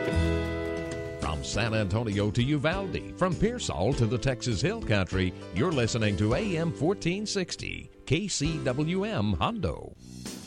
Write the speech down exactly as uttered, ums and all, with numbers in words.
From San Antonio to Uvalde, from Pearsall to the Texas Hill Country, you're listening to A M fourteen sixty, K C W M Hondo.